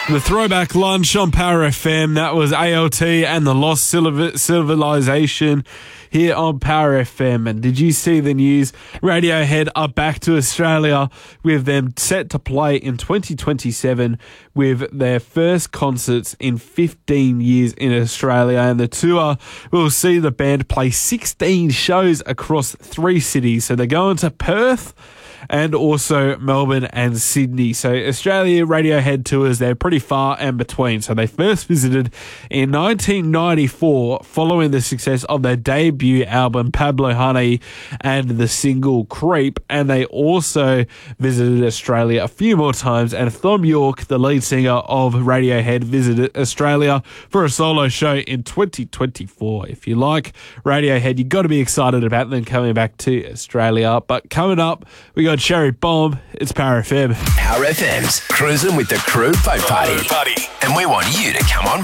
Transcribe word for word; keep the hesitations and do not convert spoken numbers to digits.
The throwback lunch on Power F M, that was A L T and the Lost Civilization here on Power F M. And did you see the news? Radiohead are back to Australia with them set to play in twenty twenty-seven with their first concerts in fifteen years in Australia. And the tour will see the band play sixteen shows across three cities. So they're going to Perth and also Melbourne and Sydney. So Australia Radiohead tours, they're pretty far and between. So they first visited in nineteen ninety-four following the success of their debut album Pablo Honey and the single Creep, and they also visited Australia a few more times, and Thom Yorke, the lead singer of Radiohead, visited Australia for a solo show in twenty twenty-four. If you like Radiohead, you've got to be excited about them coming back to Australia. But coming up, we got Cherry Bomb. It's Power F M. Power F M's Cruising with the Crew Boat Party. And we want you to come on